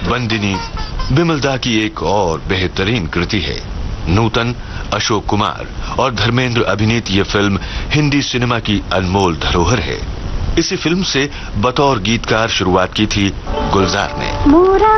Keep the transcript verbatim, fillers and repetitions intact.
बंदिनी बिमलदा की एक और बेहतरीन कृति है। नूतन, अशोक कुमार और धर्मेंद्र अभिनीत ये फिल्म हिंदी सिनेमा की अनमोल धरोहर है। इसी फिल्म से बतौर गीतकार शुरुआत की थी गुलजार ने। मोरा